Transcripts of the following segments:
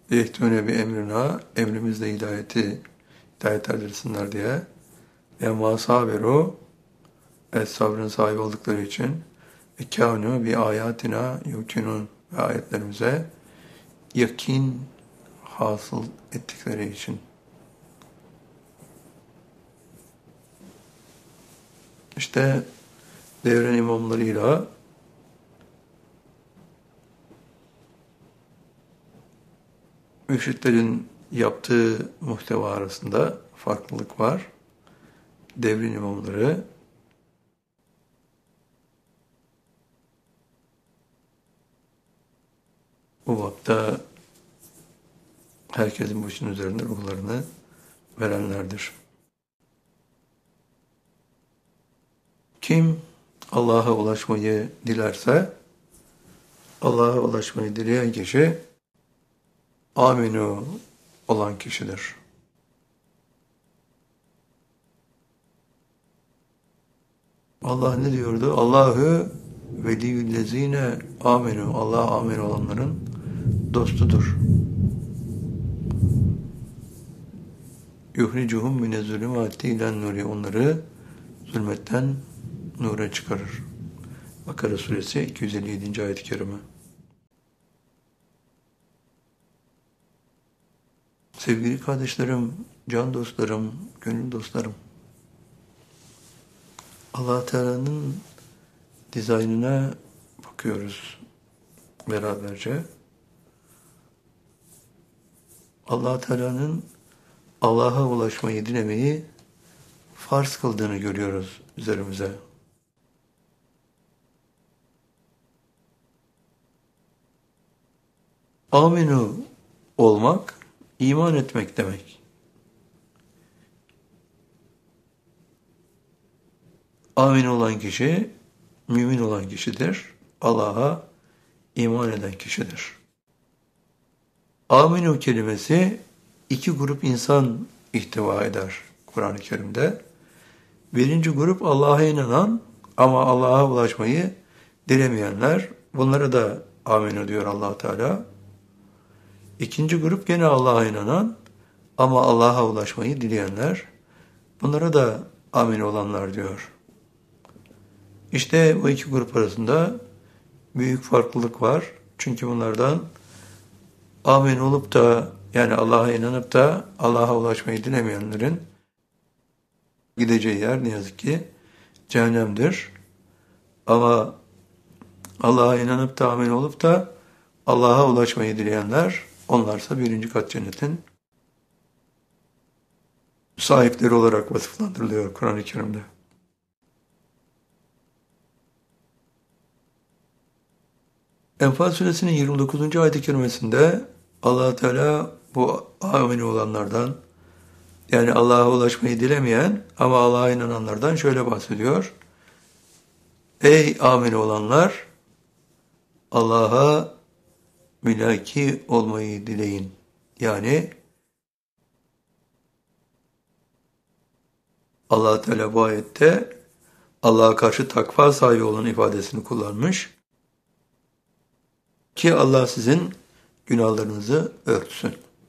yehtûne bi emrina, emrimizle hidayet erdirsinler diye. Ve mâ sabiru, sabrın sahibi oldukları için ve kânû bi âyâtina yukinun, ve ayetlerimize yakin hasıl ettikleri için. İşte devrin imamlarıyla mürşitlerin yaptığı muhteva arasında farklılık var. Devrin imamları bu bapta herkesin başının üzerinde ruhlarını verenlerdir. Kim Allah'a ulaşmayı dilerse, Allah'a ulaşmayı dileyen kişi aminu olan kişidir. Allah ne diyordu? Allahu veliyyüllezine aminu. Allah amin olanların dostudur. Yuhricuhum mine zulümati ilen nuri. Onları zulmetten nura çıkarır. Bakara suresi 257. ayet-i kerime. Sevgili kardeşlerim, can dostlarım, gönül dostlarım, Allah Teala'nın dizaynına bakıyoruz beraberce. Allah Teala'nın Allah'a ulaşmayı dilemeyi farz kıldığını görüyoruz üzerimize. Aminu olmak, iman etmek demek. Amin olan kişi, mümin olan kişidir. Allah'a iman eden kişidir. Aminu kelimesi iki grup insan ihtiva eder Kur'an-ı Kerim'de. Birinci grup Allah'a inanan ama Allah'a ulaşmayı dilemeyenler. Bunlara da aminu diyor Allah Teala. İkinci grup gene Allah'a inanan ama Allah'a ulaşmayı dileyenler. Bunlara da amin olanlar diyor. İşte bu iki grup arasında büyük farklılık var. Çünkü bunlardan amin olup da yani Allah'a inanıp da Allah'a ulaşmayı dilemeyenlerin gideceği yer ne yazık ki cehennemdir. Ama Allah'a inanıp da amin olup da Allah'a ulaşmayı dileyenler, onlarsa birinci kat cennetin sahipleri olarak vasıflandırılıyor Kur'an-ı Kerim'de. Enfal suresinin 29. ayet-i kerimesinde Allah Teala bu amin olanlardan, yani Allah'a ulaşmayı dilemeyen ama Allah'a inananlardan şöyle bahsediyor. Ey amin olanlar, Allah'a mülaki olmayı dileyin. Yani Allah Teala bu ayette Allah'a karşı takva sahibi olan ifadesini kullanmış ki Allah sizin günahlarınızı örtsün.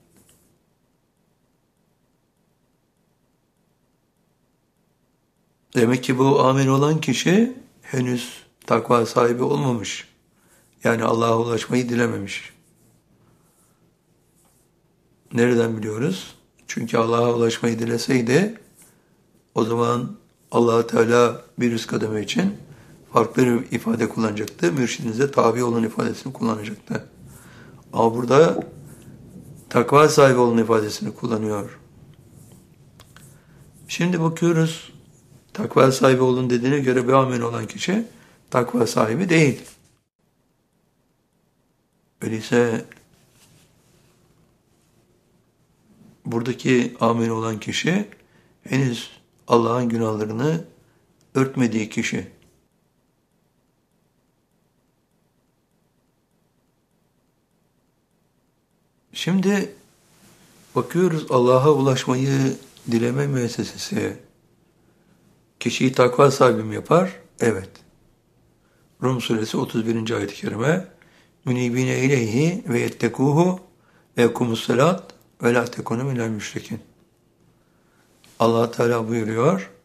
Demek ki bu amin olan kişi henüz takva sahibi olmamış. Yani Allah'a ulaşmayı dilememiş. Nereden biliyoruz? Çünkü Allah'a ulaşmayı dileseydi o zaman Allah Teala bir üst kademe için farklı bir ifade kullanacaktı. Mürşidinize tabi olun ifadesini kullanacaktı. Ama burada takva sahibi olun ifadesini kullanıyor. Şimdi bakıyoruz, takva sahibi olun dediğine göre bir amin olan kişi takva sahibi değil. Öyleyse buradaki amin olan kişi henüz Allah'ın günahlarını örtmediği kişi. Şimdi bakıyoruz Allah'a ulaşmayı dileme müessesesi kişiyi takva sahibi mi yapar? Evet. Rum suresi 31. ayet-i kerime Münibine ileyhi ve yettekuhu ve ekumussalat ve la tekunu minel müşrikin. Allah Teala buyuruyor,